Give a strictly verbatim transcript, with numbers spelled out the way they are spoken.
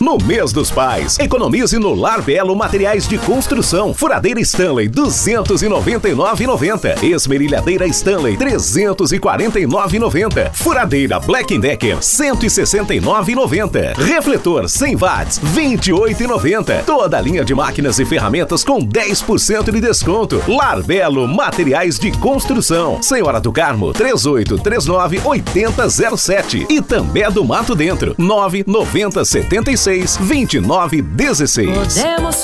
no mês dos pais. Economize no Lar Belo Materiais de Construção. Furadeira Stanley duzentos e noventa e nove reais e noventa centavos. Esmerilhadeira Stanley trezentos e quarenta e nove reais e noventa centavos. Furadeira Black Decker cento e sessenta e nove reais e noventa centavos. Refletor cem watts vinte e oito reais e noventa centavos. Toda a linha de máquinas e ferramentas com dez por cento de desconto. Lar Belo Materiais de Construção. Senhora do Carmo três oito três nove oito zero zero sete e També do Mato Dentro nove noventa setenta e seis vinte e nove dezesseis. Podemos